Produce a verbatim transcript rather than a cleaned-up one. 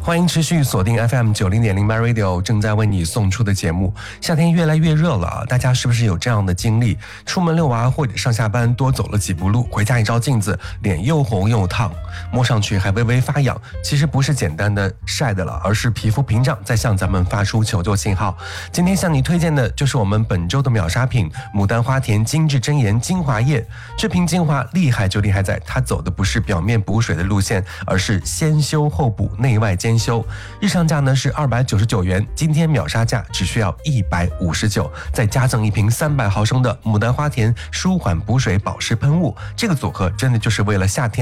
欢迎持续锁定 F M 九零点零 My Radio 正在为你送出的节目。夏天越来越热了，大家是不是有这样的经历？出门遛娃或者上下班多走了几步路，回家一照镜子，脸又红又烫，摸上去还微微发痒。其实不是简单的晒的了，而是皮肤屏障在向咱们发出求救信号。今天向你推荐的就是我们本周的秒杀品牡丹花田精致真颜精华液。这瓶精华厉害就厉害在它走的不是表面补水的路线，而是先修后补，内外兼修。日上价呢是二百九十九元，今天秒杀价只需要一百五十九，再加赠一瓶三百毫升的牡丹花田舒缓补水保湿喷雾。这个组合真的就是为了夏天